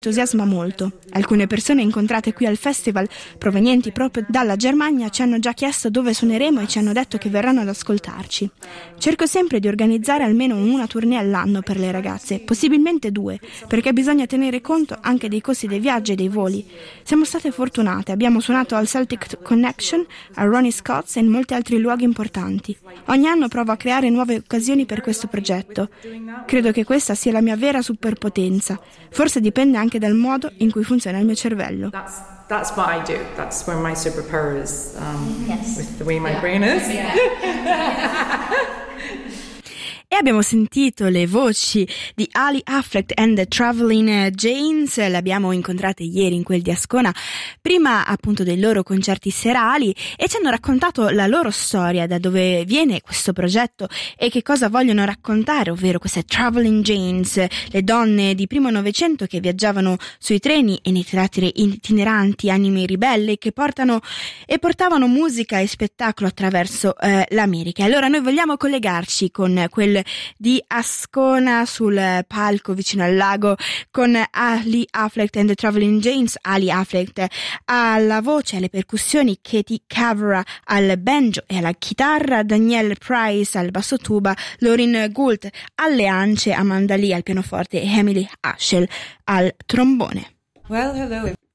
entusiasma molto. Alcune persone incontrate qui al festival, provenienti proprio dalla Germania, ci hanno già chiesto dove suoneremo e ci hanno detto che verranno ad ascoltarci. Cerco sempre di organizzare almeno una tournée all'anno per le ragazze, possibilmente 2, perché bisogna tenere conto anche dei costi dei viaggi e dei voli. Siamo state fortunate, abbiamo suonato al Celtic Connection, a Ronnie Scott's e in molti altri luoghi importanti. Ogni anno provo a creare nuove occasioni per questo progetto. Credo che questa sia la mia vera superpotenza. Forse dipende anche dal modo in cui funziona il mio cervello. That's what I do. That's where my superpower is, with the way my brain is. E abbiamo sentito le voci di Ali Affleck and the Traveling Janes, le abbiamo incontrate ieri in quel di Ascona, prima appunto dei loro concerti serali, e ci hanno raccontato la loro storia, da dove viene questo progetto e che cosa vogliono raccontare, ovvero queste Traveling Janes, le donne di primo Novecento che viaggiavano sui treni e nei teatri itineranti, anime ribelle che portavano musica e spettacolo attraverso l'America. Allora noi vogliamo collegarci con quel di Ascona sul palco vicino al lago con Ali Affleck and the Traveling Janes. Ali Affleck alla voce, alle percussioni, Katie Cavra al banjo e alla chitarra, Danielle Price al basso tuba, Lauren Gould alle ance, Amanda Lee al pianoforte e Emily Ashell al trombone. Well, hello.